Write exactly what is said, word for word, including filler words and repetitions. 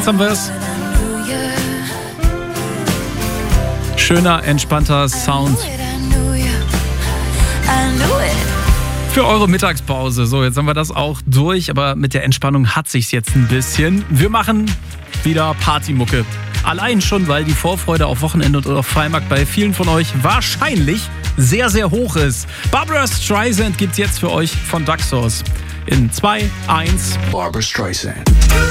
Jetzt haben wir es. Schöner, entspannter Sound für eure Mittagspause. So, jetzt haben wir das auch durch, aber mit der Entspannung hat sich's jetzt ein bisschen. Wir machen wieder Partymucke. Allein schon, weil die Vorfreude auf Wochenende und auf Freimarkt bei vielen von euch wahrscheinlich sehr, sehr hoch ist. Barbra Streisand gibt's jetzt für euch von Daxos. In zwei, eins. Barbra Streisand.